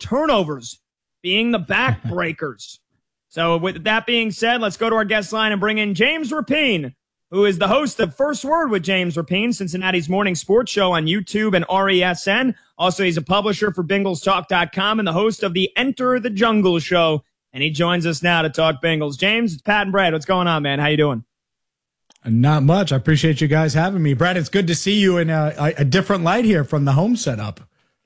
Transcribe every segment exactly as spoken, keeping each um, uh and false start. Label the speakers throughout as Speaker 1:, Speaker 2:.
Speaker 1: turnovers being the backbreakers. So with that being said, let's go to our guest line and bring in James Rapien, who is the host of First Word with James Rapien, Cincinnati's morning sports show on YouTube and R E S N. Also, he's a publisher for Bengals Talk dot com and the host of the Enter the Jungle show. And he joins us now to talk Bengals. James, it's Pat and Brad. What's going on, man? How you doing?
Speaker 2: Not much. I appreciate you guys having me. Brad, it's good to see you in a, a different light here from the home setup.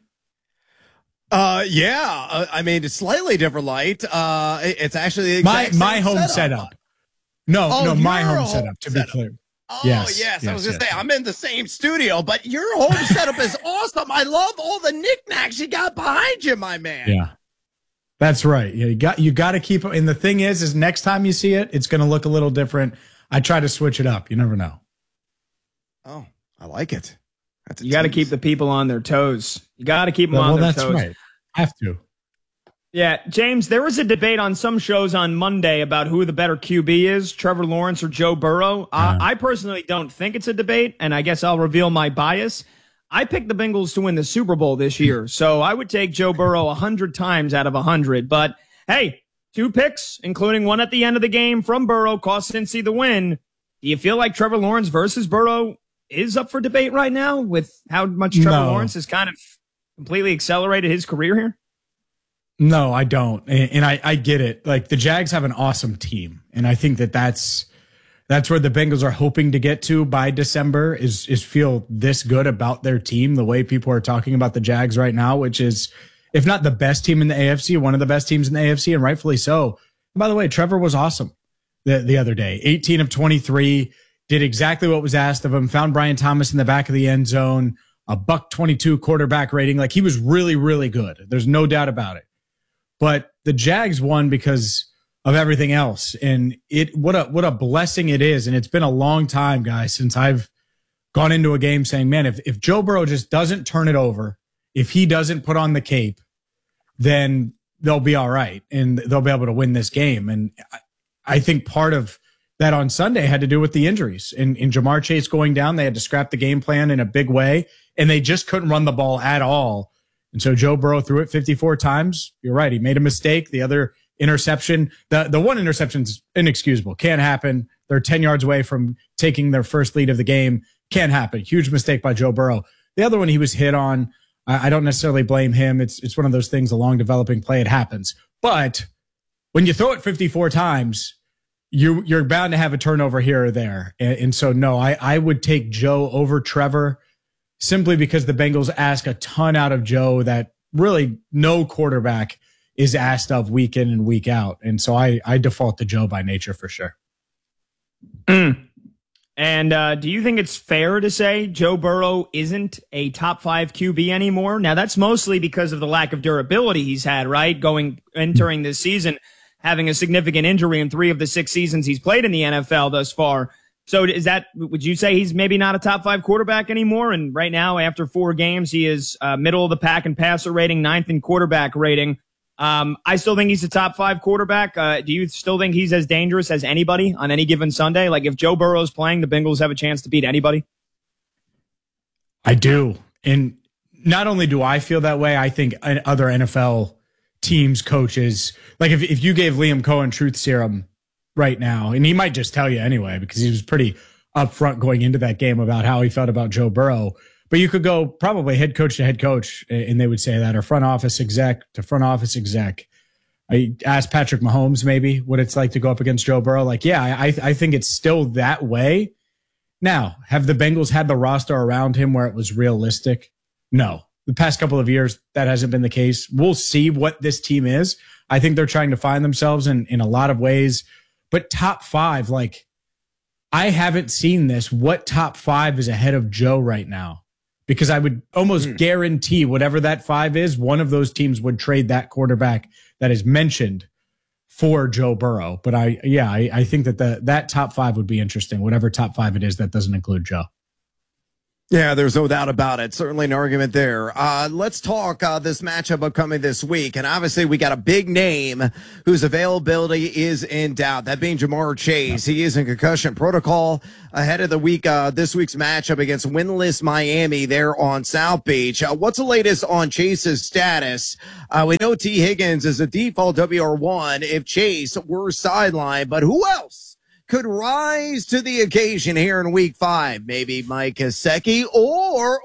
Speaker 3: Uh, yeah. Uh, I mean, it's slightly different light. Uh, it's actually the
Speaker 2: my
Speaker 3: exact
Speaker 2: my
Speaker 3: same
Speaker 2: home
Speaker 3: setup.
Speaker 2: setup. No,
Speaker 3: oh,
Speaker 2: no, my home,
Speaker 3: home
Speaker 2: setup. To
Speaker 3: setup.
Speaker 2: be clear.
Speaker 3: Oh
Speaker 2: yes,
Speaker 3: yes,
Speaker 2: yes
Speaker 3: I was gonna
Speaker 2: yes.
Speaker 3: say I'm in the same studio, but your home setup is awesome. I love all the knickknacks you got behind you, my man.
Speaker 2: Yeah, that's right. Yeah, you got you got to keep it. And the thing is, is next time you see it, it's going to look a little different. I try to switch it up. You never know.
Speaker 3: Oh, I like it. That's
Speaker 1: you got to keep the people on their toes. You got to keep them
Speaker 2: well,
Speaker 1: on
Speaker 2: well,
Speaker 1: their
Speaker 2: that's
Speaker 1: toes.
Speaker 2: Right. Have to.
Speaker 1: Yeah, James, there was a debate on some shows on Monday about who the better Q B is, Trevor Lawrence or Joe Burrow.
Speaker 2: Yeah.
Speaker 1: Uh, I personally don't think it's a debate, and I guess I'll reveal my bias. I picked the Bengals to win the Super Bowl this year, so I would take Joe Burrow one hundred times out of one hundred. But, hey, two picks, including one at the end of the game from Burrow, cost Cincy the win. Do you feel like Trevor Lawrence versus Burrow is up for debate right now with how much Trevor
Speaker 2: No.
Speaker 1: Lawrence has kind of completely accelerated his career here?
Speaker 2: No, I don't. And, and I, I get it. Like the Jags have an awesome team. And I think that that's, that's where the Bengals are hoping to get to by December is, is feel this good about their team, the way people are talking about the Jags right now, which is, if not the best team in the A F C, one of the best teams in the A F C, and rightfully so. And by the way, Trevor was awesome the, the other day. eighteen of twenty-three, did exactly what was asked of him, found Brian Thomas in the back of the end zone, a buck twenty-two quarterback rating. Like he was really, really good. There's no doubt about it. But the Jags won because of everything else. And it, what a, what a blessing it is. And it's been a long time, guys, since I've gone into a game saying, man, if, if Joe Burrow just doesn't turn it over, if he doesn't put on the cape, then they'll be all right. And they'll be able to win this game. And I, I think part of that on Sunday had to do with the injuries. In, in Jamar Chase going down, they had to scrap the game plan in a big way. And they just couldn't run the ball at all. And so Joe Burrow threw it fifty-four times. You're right. He made a mistake. The other interception, the, the one interception is inexcusable. Can't happen. They're ten yards away from taking their first lead of the game. Can't happen. Huge mistake by Joe Burrow. The other one he was hit on. I, I don't necessarily blame him. It's, it's one of those things, a long developing play. It happens. But when you throw it fifty-four times, you, you're bound to have a turnover here or there. And, and so, no, I, I would take Joe over Trevor, simply because the Bengals ask a ton out of Joe that really no quarterback is asked of week in and week out. And so I, I default to Joe by nature for sure.
Speaker 1: Mm. And uh, do you think it's fair to say Joe Burrow isn't a top five Q B anymore? Now, that's mostly because of the lack of durability he's had, right? Going, entering this season, having a significant injury in three of the six seasons he's played in the N F L thus far. So is that, would you say he's maybe not a top five quarterback anymore? And right now, after four games, he is uh, middle of the pack in passer rating, ninth in quarterback rating. Um, I still think he's a top five quarterback. Uh, do you still think he's as dangerous as anybody on any given Sunday? Like if Joe Burrow's playing, the Bengals have a chance to beat anybody?
Speaker 2: I do. And not only do I feel that way, I think other N F L teams, coaches, like if, if you gave Liam Cohen truth serum right now, and he might just tell you anyway, because he was pretty upfront going into that game about how he felt about Joe Burrow. But you could go probably head coach to head coach, and they would say that, or front office exec to front office exec. I asked Patrick Mahomes maybe what it's like to go up against Joe Burrow. Like, yeah, I, I think it's still that way. Now, have the Bengals had the roster around him where it was realistic? No. The past couple of years, that hasn't been the case. We'll see what this team is. I think they're trying to find themselves in, in a lot of ways. But top five, like, I haven't seen this. What top five is ahead of Joe right now? Because I would almost mm. guarantee whatever that five is, one of those teams would trade that quarterback that is mentioned for Joe Burrow. But I, yeah, I, I think that the that top five would be interesting, whatever top five it is that doesn't include Joe.
Speaker 3: Yeah, there's no doubt about it. Certainly an argument there. Uh, let's talk uh, this matchup upcoming this week. And obviously we got a big name whose availability is in doubt. That being Ja'Marr Chase. He is in concussion protocol ahead of the week, uh, this week's matchup against winless Miami there on South Beach. Uh, what's the latest on Chase's status? Uh, we know T. Higgins is a default W R one if Chase were sidelined, but who else could rise to the occasion here in week five? Maybe Mike Gesicki or,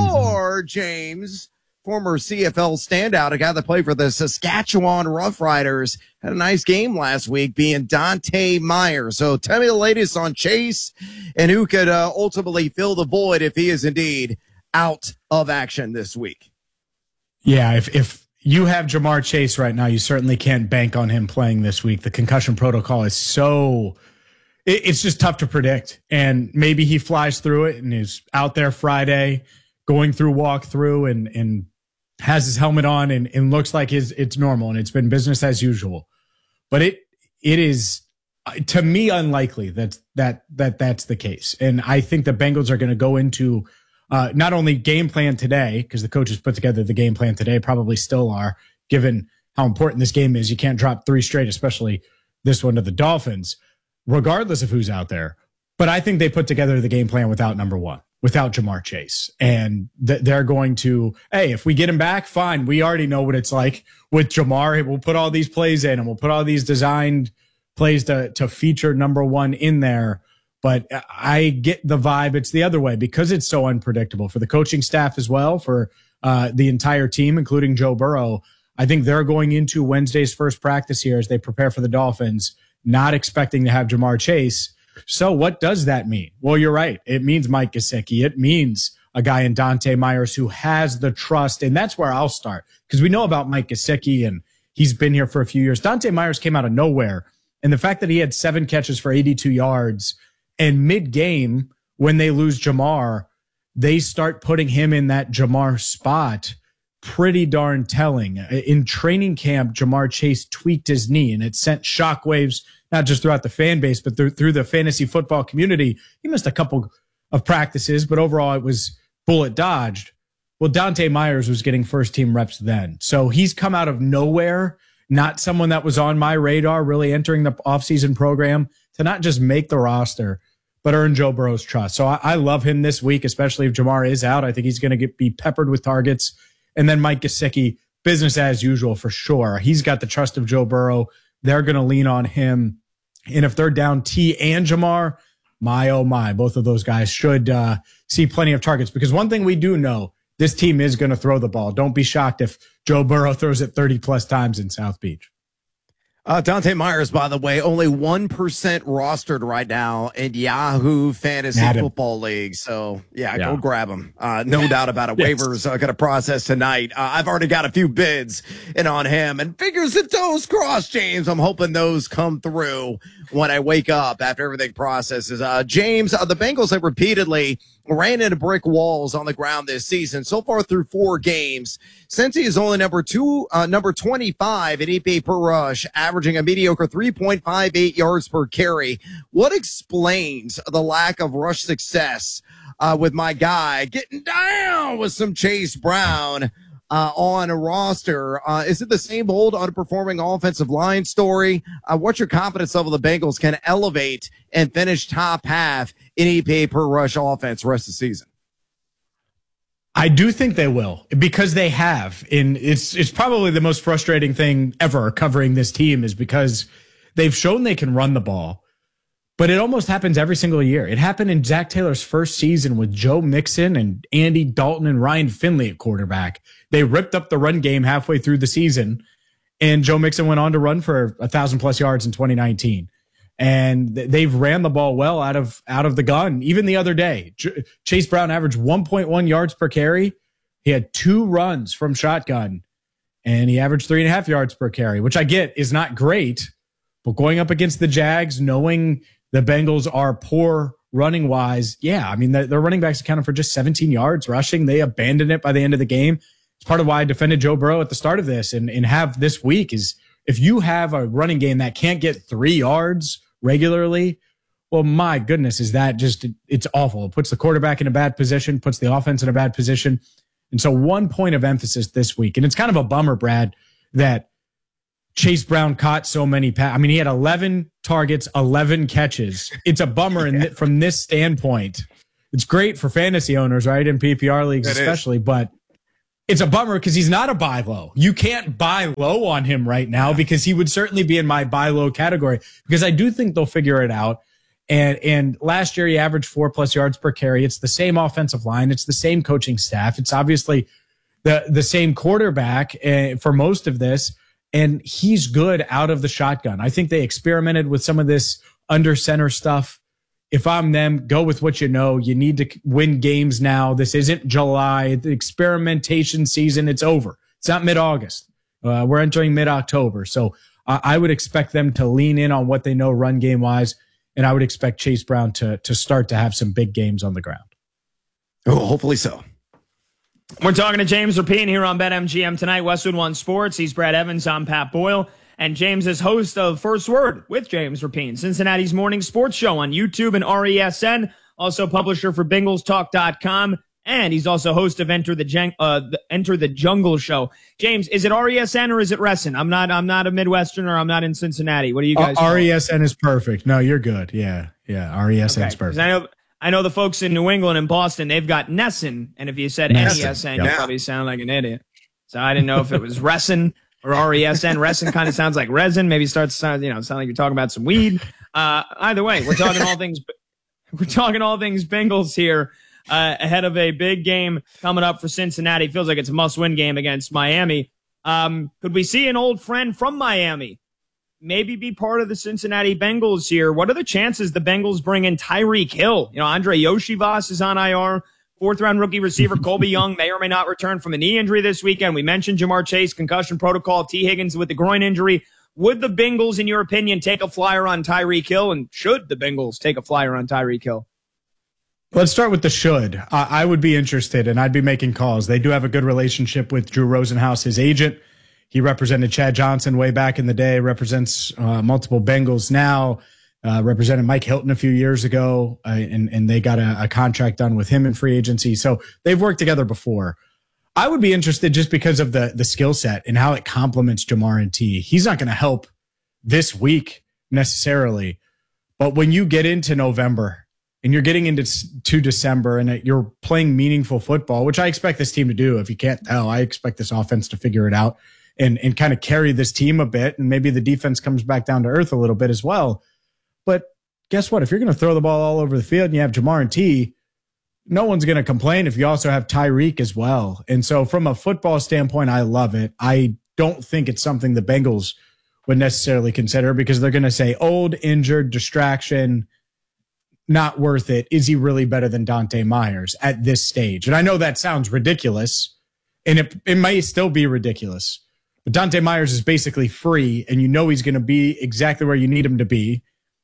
Speaker 3: or James, former C F L standout, a guy that played for the Saskatchewan Roughriders, had a nice game last week, being Dante Myers. So tell me the latest on Chase and who could uh, ultimately fill the void if he is indeed out of action this week.
Speaker 2: Yeah, if, if you have Ja'Marr Chase right now, you certainly can't bank on him playing this week. The concussion protocol is so... it's just tough to predict. And maybe he flies through it and is out there Friday going through walkthrough and, and has his helmet on and, and looks like his, it's normal and it's been business as usual. But it, it is, to me, unlikely that, that, that that's the case. And I think the Bengals are going to go into uh, not only game plan today, because the coaches put together the game plan today, probably still are, given how important this game is. You can't drop three straight, especially this one to the Dolphins, regardless of who's out there. But I think they put together the game plan without number one, without Ja'Marr Chase. And th- they're going to, hey, if we get him back, fine. We already know what it's like with Ja'Marr. We'll put all these plays in and we'll put all these designed plays to, to feature number one in there. But I get the vibe it's the other way because it's so unpredictable for the coaching staff as well, for uh, the entire team, including Joe Burrow. I think they're going into Wednesday's first practice here as they prepare for the Dolphins, not expecting to have Ja'Marr Chase. So what does that mean? Well, you're right. It means Mike Gesicki. It means a guy in Dante Myers who has the trust. And that's where I'll start, because we know about Mike Gesicki and he's been here for a few years. Dante Myers came out of nowhere. And the fact that he had seven catches for eighty-two yards and mid-game, when they lose Ja'Marr, they start putting him in that Ja'Marr spot. Pretty darn telling. In training camp, Ja'Marr Chase tweaked his knee and it sent shockwaves, not just throughout the fan base, but through, through the fantasy football community. He missed a couple of practices, but overall it was bullet dodged. Well, Dante Myers was getting first team reps then. So he's come out of nowhere, not someone that was on my radar really entering the offseason program, to not just make the roster, but earn Joe Burrow's trust. So I, I love him this week, especially if Ja'Marr is out. I think he's going to be peppered with targets. And then Mike Gesicki, business as usual for sure. He's got the trust of Joe Burrow. They're going to lean on him. And if they're down T and Ja'Marr, my, oh my, both of those guys should uh, see plenty of targets. Because one thing we do know, this team is going to throw the ball. Don't be shocked if Joe Burrow throws it thirty plus times in South Beach.
Speaker 3: Uh, Dante Myers, by the way, only one percent rostered right now in Yahoo Fantasy Football League. So, yeah, yeah. go grab him. Uh, no doubt about it. Yes. Waivers are going to process tonight. Uh, I've already got a few bids in on him. And fingers and toes crossed, James. I'm hoping those come through when I wake up after everything processes. Uh, James, uh, the Bengals have repeatedly ran into brick walls on the ground this season. So far through four games, Cincy is only number two, uh, number twenty-five in E P A per rush, averaging a mediocre three point five eight yards per carry. What explains the lack of rush success uh, with my guy getting down with some Chase Brown uh, on a roster? Uh, is it the same old underperforming offensive line story? Uh, what's your confidence level the Bengals can elevate and finish top half in E P A per rush offense rest of the season?
Speaker 2: I do think they will, because they have. And it's it's probably the most frustrating thing ever covering this team, is because they've shown they can run the ball, but it almost happens every single year. It happened in Zach Taylor's first season with Joe Mixon and Andy Dalton and Ryan Finley at quarterback. They ripped up the run game halfway through the season, and Joe Mixon went on to run for a thousand plus yards in twenty nineteen. And they've ran the ball well out of out of the gun. Even the other day, Ch- Chase Brown averaged one point one yards per carry. He had two runs from shotgun, and he averaged three and a half yards per carry, which I get is not great. But going up against the Jags, knowing the Bengals are poor running wise, yeah, I mean, the, their running backs accounted for just seventeen yards rushing. They abandoned it by the end of the game. It's part of why I defended Joe Burrow at the start of this and, and have this week is if you have a running game that can't get three yards regularly, well, my goodness, is that just, it's awful. It puts the quarterback in a bad position, puts the offense in a bad position. And so one point of emphasis this week, and it's kind of a bummer, Brad, that Chase Brown caught so many passes. I mean, he had eleven targets, eleven catches. It's a bummer in th- from this standpoint. It's great for fantasy owners, right? In P P R leagues, it especially, is. But it's a bummer because he's not a buy low. You can't buy low on him right now because he would certainly be in my buy low category because I do think they'll figure it out. And and last year he averaged four plus yards per carry. It's the same offensive line. It's the same coaching staff. It's obviously the the same quarterback uh, for most of this. And he's good out of the shotgun. I think they experimented with some of this under center stuff. If I'm them, go with what you know. You need to win games now. This isn't July. The experimentation season, it's over. It's not mid-August. Uh, we're entering mid-October. So uh, I would expect them to lean in on what they know run game-wise. And I would expect Chase Brown to to start to have some big games on the ground.
Speaker 3: Oh, hopefully so.
Speaker 1: We're talking to James Rapien here on BetMGM tonight, Westwood One Sports. He's Brad Evans. I'm Pat Boyle. And James is host of First Word with James Rapien, Cincinnati's morning sports show on YouTube and R E S N. Also publisher for Bengals Talk dot com. And he's also host of Enter the, Gen- uh, the Enter the Jungle Show. James, is it R E S N or is it Resson? I'm not. I'm not a Midwesterner. I'm not in Cincinnati. What do you guys?
Speaker 2: Uh, R E S N is perfect. No, you're good. Yeah, yeah. R E S N
Speaker 1: okay.
Speaker 2: is perfect.
Speaker 1: I know. I know the folks in New England and Boston. They've got Nesson, and if you said N E S N, you
Speaker 3: yeah.
Speaker 1: probably sound like an idiot. So I didn't know if it was Resson or R E S N. Resson kind of sounds like resin. Maybe starts sound, you know, sound like you're talking about some weed. Uh, either way, we're talking all things. We're talking all things Bengals here. Uh, ahead of a big game coming up for Cincinnati. Feels like it's a must-win game against Miami. Um, could we see an old friend from Miami maybe be part of the Cincinnati Bengals here? What are the chances the Bengals bring in Tyreek Hill? You know, Andre Yoshivas is on I R. Fourth-round rookie receiver Colby Young may or may not return from a knee injury this weekend. We mentioned Jamar Chase, concussion protocol, T. Higgins with the groin injury. Would the Bengals, in your opinion, take a flyer on Tyreek Hill? And should the Bengals take a flyer on Tyreek Hill?
Speaker 2: Let's start with the should. Uh, I would be interested, and I'd be making calls. They do have a good relationship with Drew Rosenhaus, his agent. He represented Chad Johnson way back in the day, represents uh, multiple Bengals now, uh, represented Mike Hilton a few years ago, uh, and, and they got a, a contract done with him in free agency. So they've worked together before. I would be interested just because of the, the skill set and how it complements Jamar and T. He's not going to help this week necessarily, but when you get into November, and you're getting into to December and you're playing meaningful football, which I expect this team to do. If you can't tell, I expect this offense to figure it out and, and kind of carry this team a bit. And maybe the defense comes back down to earth a little bit as well. But guess what? If you're going to throw the ball all over the field and you have Jamar and T, no one's going to complain if you also have Tyreek as well. And so from a football standpoint, I love it. I don't think it's something the Bengals would necessarily consider because they're going to say old, injured, distraction, not worth it. Is he really better than Dante Myers at this stage? And I know that sounds ridiculous, and it, it may still be ridiculous, but Dante Myers is basically free, and you know he's going to be exactly where you need him to be.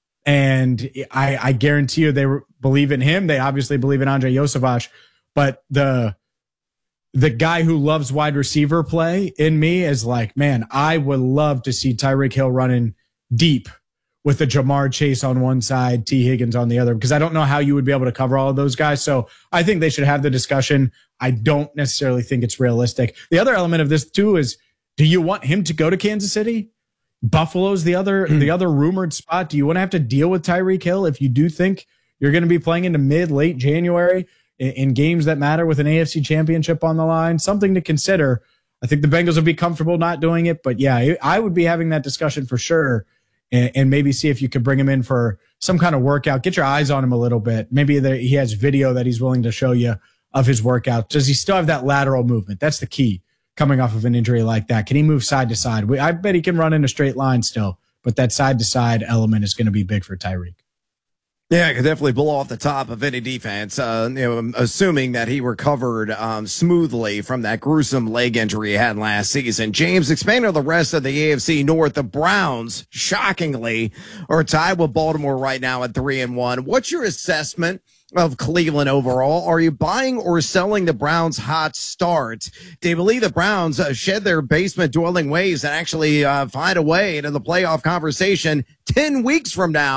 Speaker 2: And I, I guarantee you they believe in him. They obviously believe in Andre Yoshivas, but the the guy who loves wide receiver play in me is like, man, I would love to see Tyreek Hill running deep with the Jamar Chase on one side, T. Higgins on the other, because I don't know how you would be able to cover all of those guys. So I think they should have the discussion. I don't necessarily think it's realistic. The other element of this too is, do you want him to go to Kansas City? Buffalo's the other, mm. the other rumored spot. Do you want to have to deal with Tyreek Hill if you do think you're going to be playing into mid, late January in, in games that matter with an A F C championship on the line? Something to consider. I think the Bengals would be comfortable not doing it, but yeah, I would be having that discussion for sure. And maybe see if you could bring him in for some kind of workout. Get your eyes on him a little bit. Maybe the, he has video that he's willing to show you of his workout. Does he still have that lateral movement? That's the key coming off of an injury like that. Can he move side to side? We, I bet he can run in a straight line still, but that side to side element is going to be big for Tyreek.
Speaker 3: Yeah, it could definitely blow off the top of any defense, uh, you know, assuming that he recovered um, smoothly from that gruesome leg injury he had last season. James, expanding on the rest of the A F C North, the Browns, shockingly, are tied with Baltimore right now at three and one. What's your assessment of Cleveland overall? Are you buying or selling the Browns' hot start? Do you believe the Browns uh, shed their basement-dwelling ways and actually uh, find a way into the playoff conversation ten weeks from now?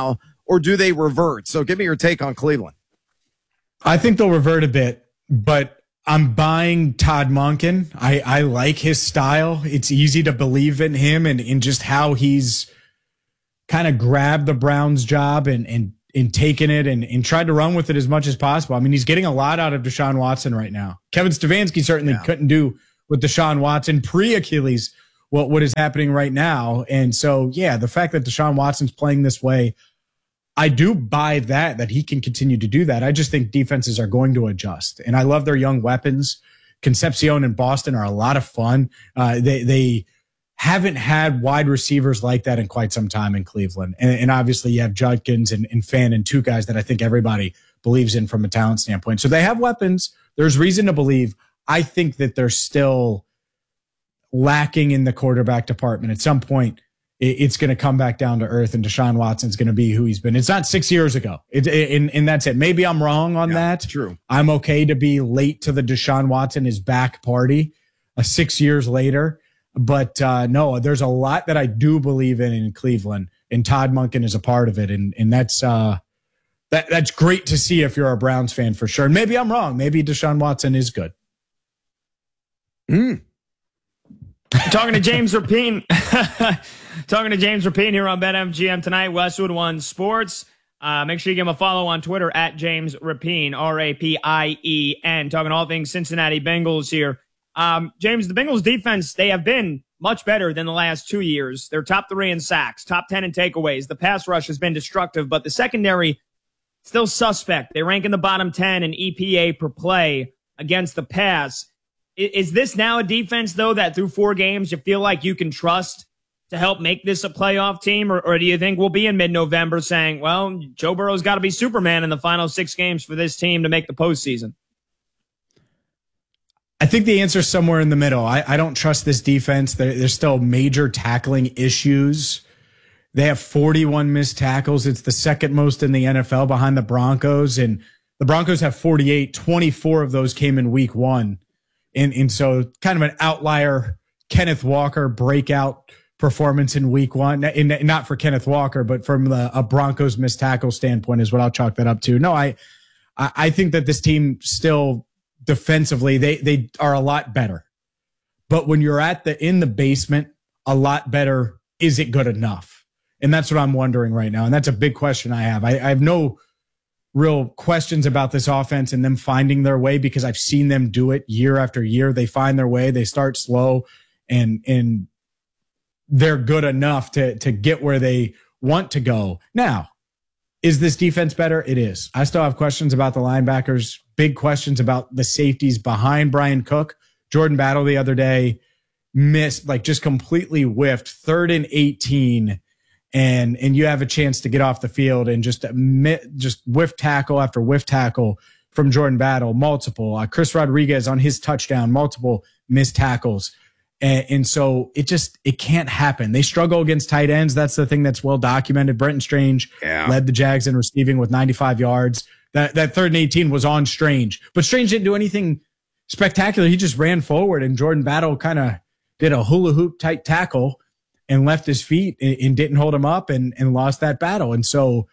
Speaker 3: or do they revert? So give me your take on Cleveland.
Speaker 2: I think they'll revert a bit, but I'm buying Todd Monken. I, I like his style. It's easy to believe in him and in just how he's kind of grabbed the Browns job and, and, and taken it and, and tried to run with it as much as possible. I mean, he's getting a lot out of Deshaun Watson right now. Kevin Stefanski certainly yeah. couldn't do with Deshaun Watson pre-Achilles what, what is happening right now. And so, yeah, the fact that Deshaun Watson's playing this way, I do buy that, that he can continue to do that. I just think defenses are going to adjust. And I love their young weapons. Concepcion and Boston are a lot of fun. Uh, they, they haven't had wide receivers like that in quite some time in Cleveland. And, and obviously you have Judkins and, and Fan and two guys that I think everybody believes in from a talent standpoint. So they have weapons. There's reason to believe. I think that they're still lacking in the quarterback department. At some point, it's going to come back down to earth, and Deshaun Watson's going to be who he's been. It's not six years ago. It, it, and, and that's it. Maybe I'm wrong on yeah, that.
Speaker 3: True.
Speaker 2: I'm okay to be late to the Deshaun Watson is back party uh, six years later. But uh, no, there's a lot that I do believe in in Cleveland, and Todd Monken is a part of it. And and that's uh, that that's great to see if you're a Browns fan for sure. And maybe I'm wrong. Maybe Deshaun Watson is good.
Speaker 3: Mm.
Speaker 1: Talking to James Rapien. Talking to James Rapien here on BetMGM tonight, Westwood One Sports. Uh, make sure you give him a follow on Twitter at James Rapien, R A P I E N. Talking all things Cincinnati Bengals here. Um, James, the Bengals defense, they have been much better than the last two years. They're top three in sacks, top ten in takeaways. The pass rush has been destructive, but the secondary still suspect. They rank in the bottom ten in E P A per play against the pass. Is this now a defense, though, that through four games you feel like you can trust to help make this a playoff team? Or, or do you think we'll be in mid-November saying, well, Joe Burrow's got to be Superman in the final six games for this team to make the postseason?
Speaker 2: I think the answer is somewhere in the middle. I, I don't trust this defense. There, there's still major tackling issues. They have forty-one missed tackles. It's the second most in the N F L behind the Broncos. And the Broncos have forty-eight. twenty-four of those came in week one. And, and so kind of an outlier Kenneth Walker breakout performance in week one. And not for Kenneth Walker, but from the, a Broncos missed tackle standpoint is what I'll chalk that up to. No, I, I think that this team still defensively, they, they are a lot better. But when you're at the, in the basement, a lot better, is it good enough? And that's what I'm wondering right now. And that's a big question I have. I, I have no real questions about this offense and them finding their way because I've seen them do it year after year. They find their way. They start slow and, and they're good enough to, to get where they want to go. Now, is this defense better? It is. I still have questions about the linebackers, big questions about the safeties behind Brian Cook. Jordan Battle the other day missed, like just completely whiffed third and eighteen. And, and you have a chance to get off the field and just, just whiff tackle after whiff tackle from Jordan Battle, multiple. Uh, Chris Rodriguez on his touchdown, multiple missed tackles. And, and so it just, it can't happen. They struggle against tight ends. That's the thing that's well documented. Brenton Strange yeah. led the Jags in receiving with ninety-five yards. That, that third and eighteen was on Strange, but Strange didn't do anything spectacular. He just ran forward and Jordan Battle kind of did a hula hoop type tackle and left his feet and, and didn't hold him up and, and lost that battle. And so,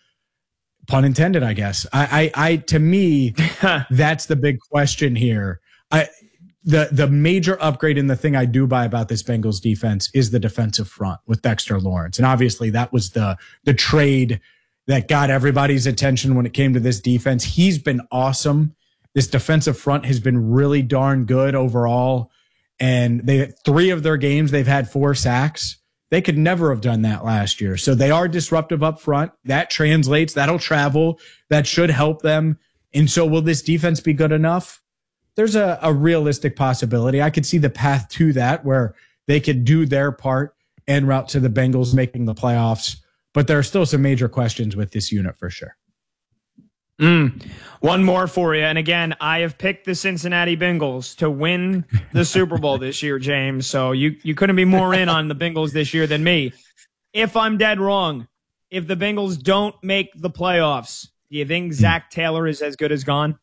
Speaker 2: pun intended, I guess. I, I, I to me, that's the big question here. I, the the major upgrade in the thing I do buy about this Bengals defense is the defensive front with Dexter Lawrence, and obviously that was the the trade that got everybody's attention when it came to this defense. He's been awesome. This defensive front has been really darn good overall, and they three of their games they've had four sacks. They could never have done that last year. So they are disruptive up front. That translates. That'll travel. That should help them. And so will this defense be good enough? There's a, a realistic possibility. I could see the path to that where they could do their part en route to the Bengals making the playoffs. But there are still some major questions with this unit for sure.
Speaker 1: Mm. One more for you. And again, I have picked the Cincinnati Bengals to win the Super Bowl this year, James. So you, you couldn't be more in on the Bengals this year than me. If I'm dead wrong, if the Bengals don't make the playoffs, do you think Zach Taylor is as good as gone?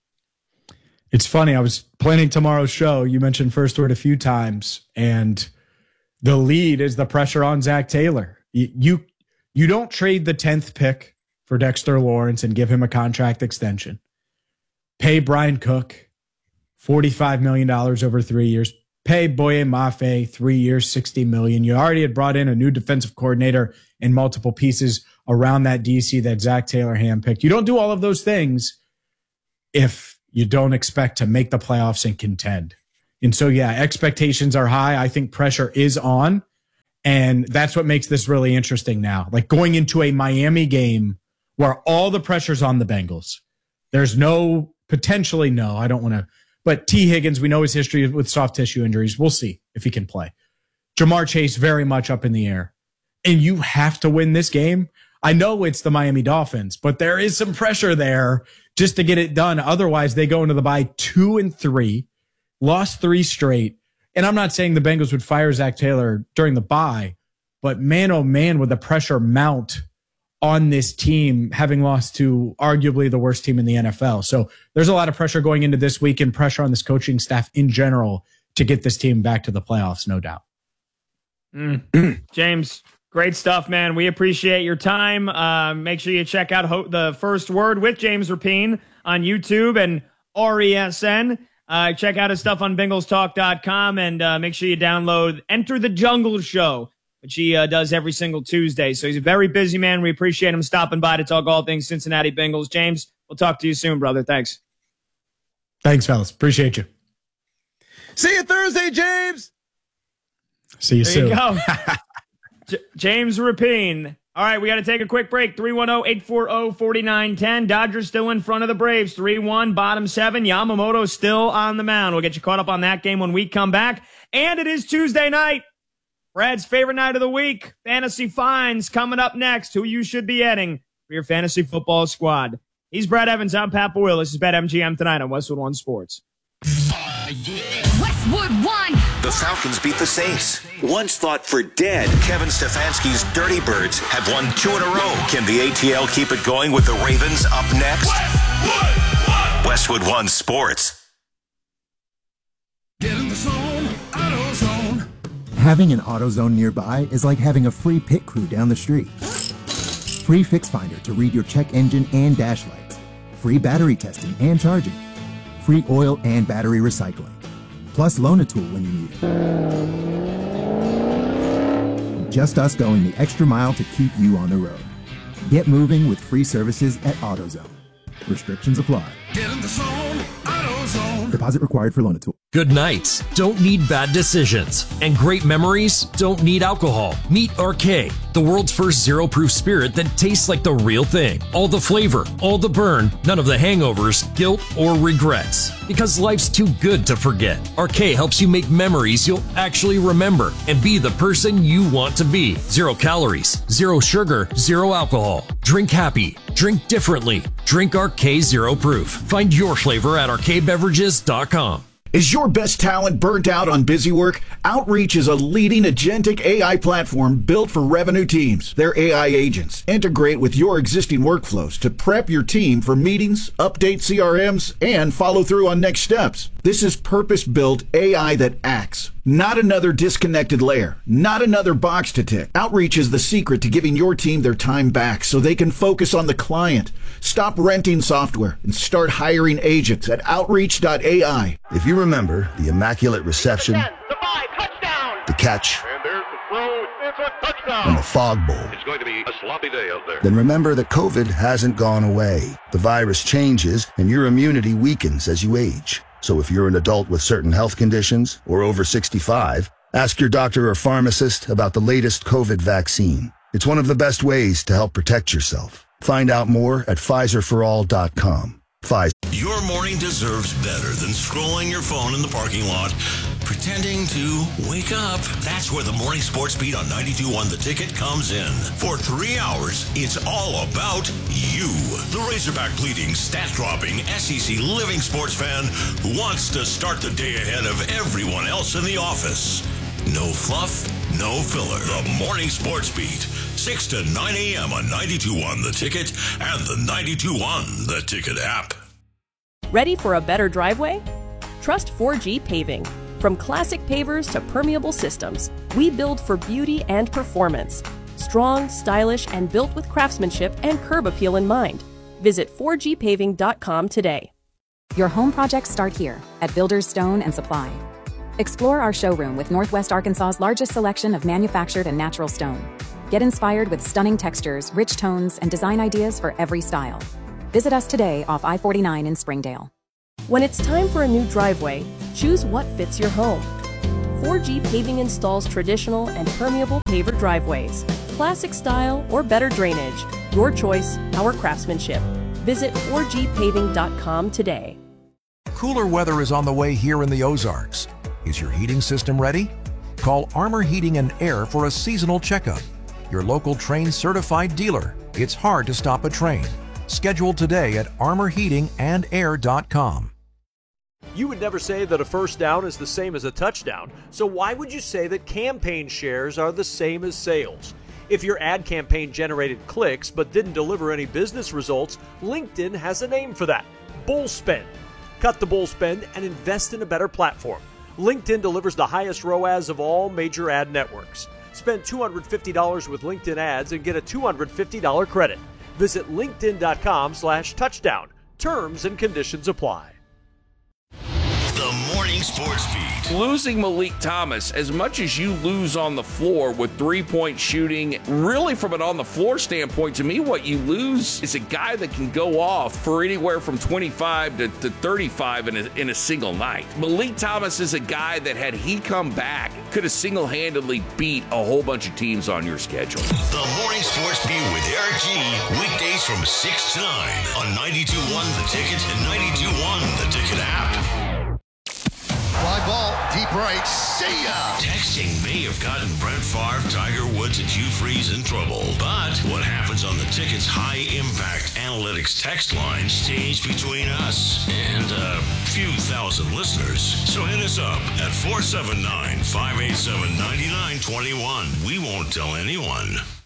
Speaker 2: It's funny. I was planning tomorrow's show. You mentioned First Word a few times, and the lead is the pressure on Zach Taylor. You, you, you don't trade the tenth pick for Dexter Lawrence and give him a contract extension. Pay Brian Cook forty-five million dollars over three years. Pay Boye Mafe three years, sixty million dollars. You already had brought in a new defensive coordinator and multiple pieces around that D C that Zach Taylor handpicked. You don't do all of those things if you don't expect to make the playoffs and contend. And so, yeah, expectations are high. I think pressure is on. And that's what makes this really interesting now. Like going into a Miami game where all the pressure's on the Bengals. There's no, potentially no, I don't want to, but T. Higgins, we know his history with soft tissue injuries. We'll see if he can play. Jamar Chase very much up in the air. And you have to win this game. I know it's the Miami Dolphins, but there is some pressure there just to get it done. Otherwise, they go into the bye two and three, lost three straight. And I'm not saying the Bengals would fire Zach Taylor during the bye, but man, oh man, would the pressure mount on this team, having lost to arguably the worst team in the N F L. So there's a lot of pressure going into this week and pressure on this coaching staff in general to get this team back to the playoffs, no doubt.
Speaker 1: Mm. James, great stuff, man. We appreciate your time. Uh, make sure you check out Ho- The First Word with James Rapien on YouTube and R E S N. Uh, check out his stuff on Bengals Talk dot com and uh, make sure you download Enter the Jungle Show, which he uh, does every single Tuesday. So he's a very busy man. We appreciate him stopping by to talk all things Cincinnati Bengals. James, we'll talk to you soon, brother. Thanks.
Speaker 2: Thanks, fellas. Appreciate you.
Speaker 3: See you Thursday, James.
Speaker 2: See you
Speaker 1: there
Speaker 2: soon.
Speaker 1: You go. J- James Rapien. All right, we got to take a quick break. three one zero, eight four zero, four nine one zero. Dodgers still in front of the Braves. three one, bottom seven. Yamamoto still on the mound. We'll get you caught up on that game when we come back. And it is Tuesday night. Brad's favorite night of the week. Fantasy Finds coming up next. Who you should be adding for your fantasy football squad. He's Brad Evans. I'm Pat Boyle. This is BetMGM tonight on Westwood One Sports.
Speaker 4: Westwood One.
Speaker 5: The Falcons beat the Saints. Once thought for dead, Kevin Stefanski's Dirty Birds have won two in a row. Can the A T L keep it going with the Ravens up next? Westwood One, Westwood One Sports.
Speaker 6: Get in the zone, AutoZone.
Speaker 7: Having an AutoZone nearby is like having a free pit crew down the street. Free Fix Finder to read your check engine and dash lights. Free battery testing and charging. Free oil and battery recycling. Plus loan a tool when you need it. Just us going the extra mile to keep you on the road. Get moving with free services at AutoZone. Restrictions apply.
Speaker 6: Get in the zone, AutoZone.
Speaker 7: Deposit required for loan a tool.
Speaker 8: Good nights don't need bad decisions, and great memories don't need alcohol. Meet R K, the world's first zero-proof spirit that tastes like the real thing. All the flavor, all the burn, none of the hangovers, guilt, or regrets. Because life's too good to forget. R K helps you make memories you'll actually remember and be the person you want to be. Zero calories, zero sugar, zero alcohol. Drink happy. Drink differently. Drink R K Zero Proof. Find your flavor at R K beverages dot com.
Speaker 9: Is your best talent burnt out on busy work? Outreach is a leading agentic A I platform built for revenue teams. Their A I agents integrate with your existing workflows to prep your team for meetings, update C R Ms, and follow through on next steps. This is purpose-built A I that acts. Not another disconnected layer. Not another box to tick. Outreach is the secret to giving your team their time back so they can focus on the client. Stop renting software and start hiring agents at outreach dot A I.
Speaker 10: If you remember the immaculate reception,
Speaker 11: the five, touchdown.
Speaker 10: the catch,
Speaker 11: and there's the throw, it's a touchdown.
Speaker 10: and the fog bowl,
Speaker 11: it's going to be a sloppy day out there.
Speaker 10: Then remember that COVID hasn't gone away. The virus changes and your immunity weakens as you age. So if you're an adult with certain health conditions or over sixty-five, ask your doctor or pharmacist about the latest COVID vaccine. It's one of the best ways to help protect yourself. Find out more at Pfizer for all dot com. Pfizer.
Speaker 12: Your morning deserves better than scrolling your phone in the parking lot, pretending to wake up. That's where the Morning Sports Beat on ninety-two point one The Ticket comes in. For three hours, it's all about you. The Razorback bleeding, stat-dropping, S E C living sports fan who wants to start the day ahead of everyone else in the office. No fluff, no filler. The Morning Sports Beat, six to nine a.m. on ninety-two point one The Ticket and the ninety-two point one The Ticket app.
Speaker 13: Ready for a better driveway? Trust four G Paving. From classic pavers to permeable systems, we build for beauty and performance. strong, stylish, and built with craftsmanship and curb appeal in mind. Visit four G paving dot com today.
Speaker 4: Your home projects start here at Builders Stone and Supply. Explore our showroom with Northwest Arkansas's largest selection of manufactured and natural stone. Get inspired with stunning textures, rich tones, and design ideas for every style. Visit us today off I forty-nine in Springdale.
Speaker 13: When it's time for a new driveway, choose what fits your home. four G Paving installs traditional and permeable paver driveways, classic style or better drainage. Your choice, our craftsmanship. Visit four G paving dot com today.
Speaker 14: Cooler weather is on the way here in the Ozarks. Is your heating system ready? Call Armor Heating and Air for a seasonal checkup. Your local Trane certified dealer. It's hard to stop a Trane. Schedule today at armor heating and air dot com.
Speaker 15: You would never say that a first down is the same as a touchdown, so why would you say that campaign shares are the same as sales? If your ad campaign generated clicks but didn't deliver any business results, LinkedIn has a name for that: bull spend. Cut the bull spend and invest in a better platform. LinkedIn delivers the highest R O A S of all major ad networks. Spend two hundred fifty dollars with LinkedIn ads and get a two hundred fifty dollars credit. Visit linkedin dot com slash touchdown. Terms and conditions apply.
Speaker 12: The Morning Sports Beat.
Speaker 16: Losing Malik Thomas, as much as you lose on the floor with three-point shooting, really from an on-the-floor standpoint, to me, what you lose is a guy that can go off for anywhere from twenty-five to, to thirty-five in a, in a single night. Malik Thomas is a guy that, had he come back, could have single-handedly beat a whole bunch of teams on your schedule.
Speaker 12: The Morning Sports Beat with Eric G. Weekdays from six to nine on ninety-two point one The Ticket and ninety-two point one The Ticket app.
Speaker 17: Fly ball, deep right, see ya!
Speaker 12: Texting may have gotten Brett Favre, Tiger Woods, and Hugh Freeze in trouble. But what happens on the Ticket's high-impact analytics text line stays between us and a few thousand listeners. So hit us up at four seven nine, five eight seven, nine nine two one. We won't tell anyone.